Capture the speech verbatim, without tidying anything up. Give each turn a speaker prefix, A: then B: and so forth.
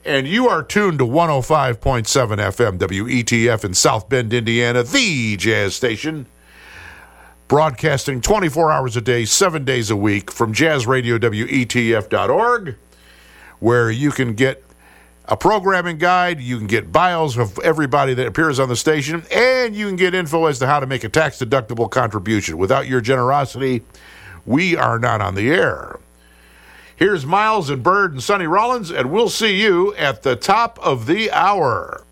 A: And you are tuned to one oh five point seven F M, W E T F in South Bend, Indiana, the jazz station. Broadcasting twenty-four hours a day, seven days a week from jazz radio W E T F dot org, where you can get a programming guide, you can get bios of everybody that appears on the station, and you can get info as to how to make a tax-deductible contribution. Without your generosity, we are not on the air. Here's Miles and Bird and Sonny Rollins, and we'll see you at the top of the hour.